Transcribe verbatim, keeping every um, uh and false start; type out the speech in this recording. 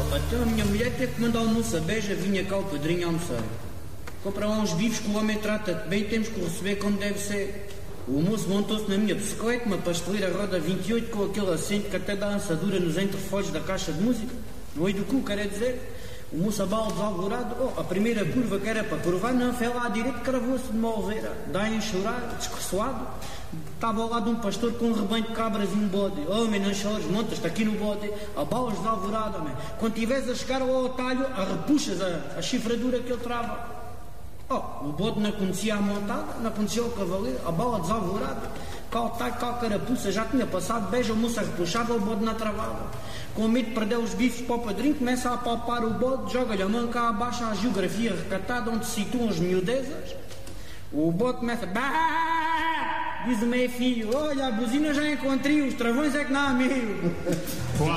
Até a minha mulher teve que mandar almoço a beija, vinha cá o padrinho almoçar. Comprar uns bifes que o homem trata-te bem, temos que receber como deve ser. O almoço montou-se na minha bicicleta, uma pasteleira roda vinte e oito com aquele assento que até dá assadura nos entrefolhos da caixa de música. No meio do cu, quer dizer. O moço abalo desalvorado, oh, a primeira curva que era para curvar, não, foi lá à direita, cravou-se de uma oveira. Dá em chorar, descressoado. Estava ao lado de um pastor com um rebanho de cabras e um bode. Homem, não chores, montas-te aqui no bode. Abalas desalvorado, homem. Quando estiveres a chegar ao atalho, arrepuxas a, a chifradura que ele trava. Oh, o bode não conhecia a montada, não conhecia o cavaleiro, a bala desalvorada. Cal talho, cal carapuça, já tinha passado, beija, o moço arrepuxava, o bode não travava. Com medo de perder os bifes para o padrinho, começa a apalpar o bode, joga-lhe a mão cá abaixo à geografia recatada onde se situam as miudezas. O bode começa, bah! Diz o meio filho, olha, a buzina já encontrei, os travões é que não há meio.